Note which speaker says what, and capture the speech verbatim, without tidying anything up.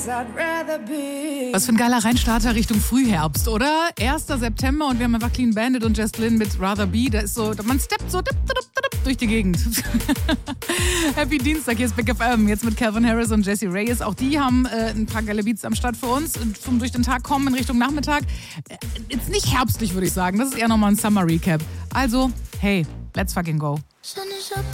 Speaker 1: Was für ein geiler Reinstarter Richtung Frühherbst, oder? erster September und wir haben einfach Clean Bandit und Jess Glynn mit Rather Be. Da ist so, man steppt so dip, dip, dip, durch die Gegend. Happy Dienstag, hier ist Big F M. Jetzt mit Calvin Harris und Jessie Reyes. Auch die haben äh, ein paar geile Beats am Start für uns. Vom durch den Tag kommen in Richtung Nachmittag. Äh, jetzt nicht herbstlich, würde ich sagen. Das ist eher nochmal ein Summer Recap. Also, hey, let's fucking go.